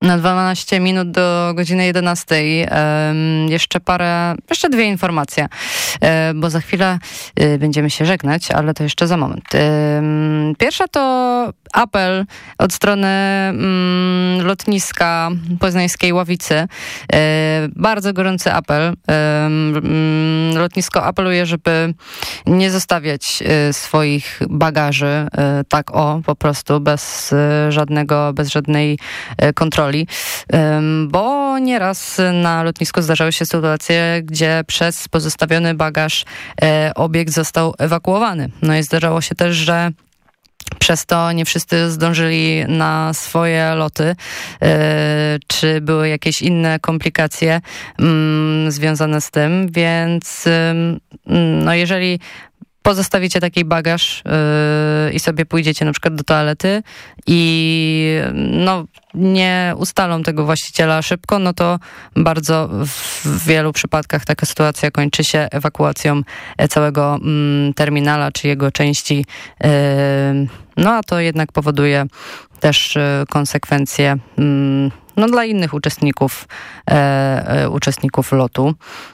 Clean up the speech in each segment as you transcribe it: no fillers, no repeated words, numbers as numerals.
Na 12 minut do godziny 11. Jeszcze dwie informacje, bo za chwilę będziemy się żegnać, ale to jeszcze za moment. Pierwsza to apel od strony lotniska poznańskiej Ławicy. Bardzo gorący apel. Lotnisko apeluje, żeby nie zostawiać swoich bagaży tak po prostu bez żadnej kontroli, bo nieraz na lotnisku zdarzały się sytuacje, gdzie przez pozostawiony bagaż obiekt został ewakuowany. No i zdarzało się też, że przez to nie wszyscy zdążyli na swoje loty, czy były jakieś inne komplikacje związane z tym, więc no jeżeli pozostawicie taki bagaż i sobie pójdziecie na przykład do toalety i no nie ustalą tego właściciela szybko, no to bardzo w wielu przypadkach taka sytuacja kończy się ewakuacją całego terminala czy jego części. No a to jednak powoduje też konsekwencje no, dla innych uczestników lotu.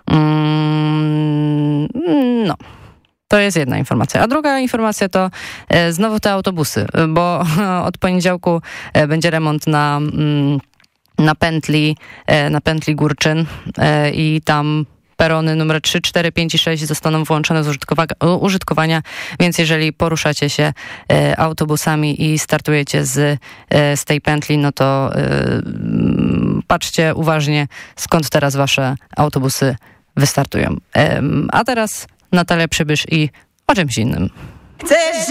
No. To jest jedna informacja. A druga informacja to znowu te autobusy, bo od poniedziałku będzie remont na pętli Górczyn i tam perony numer 3, 4, 5 i 6 zostaną włączone z użytkowania, więc jeżeli poruszacie się autobusami i startujecie z tej pętli, no to patrzcie uważnie, skąd teraz wasze autobusy wystartują. A teraz Natalia Przybysz i o czymś innym. Chcesz